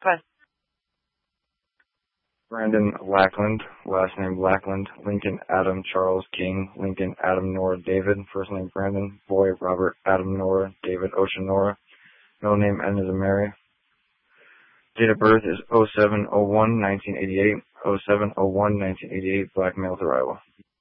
Good. Brandon Lackland, last name Lackland, Lincoln Adam Charles King, Lincoln Adam Nora David, first name Brandon, boy Robert Adam Nora David Ocean Nora, middle name N as in Mary. Date of birth is 07/01/1988, 07/01/1988, black male to Iowa.